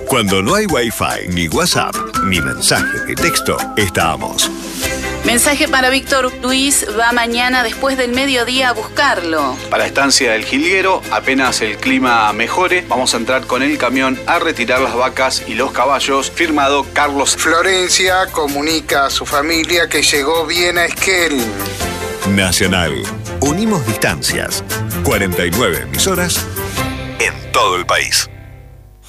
Cuando no hay Wi-Fi, ni WhatsApp, ni mensaje de texto, estamos. Mensaje para Víctor Luis, va mañana después del mediodía a buscarlo. Para Estancia del Jilguero, apenas el clima mejore, vamos a entrar con el camión a retirar las vacas y los caballos. Firmado Carlos. Florencia comunica a su familia que llegó bien a Esquel. Nacional. Unimos distancias. 49 emisoras en todo el país.